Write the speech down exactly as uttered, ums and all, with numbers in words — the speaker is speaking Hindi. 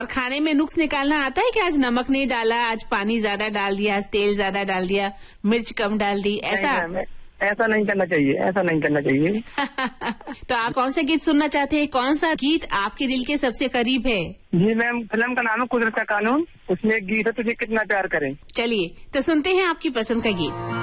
और खाने में नुक्स निकालना आता है कि आज नमक नहीं डाला, आज पानी ज्यादा डाल दिया, आज तेल ज्यादा डाल दिया, मिर्च कम डाल दी, ऐसा? नहीं, ऐसा नहीं करना चाहिए, ऐसा नहीं करना चाहिए। तो आप कौन सा गीत सुनना चाहते हैं? कौन सा गीत आपके दिल के सबसे करीब है? जी मैम, फिल्म का नाम है कुदरत का कानून, उसमें एक गीत है तुझे कितना प्यार करें। चलिए तो सुनते हैं आपकी पसंद का गीत।